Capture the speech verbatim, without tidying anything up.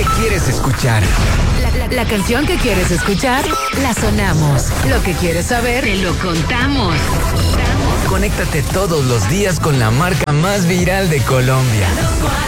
quieres escuchar. La, la, la canción que quieres escuchar, la sonamos. Lo que quieres saber, te lo contamos. Conéctate todos los días con la marca más viral de Colombia.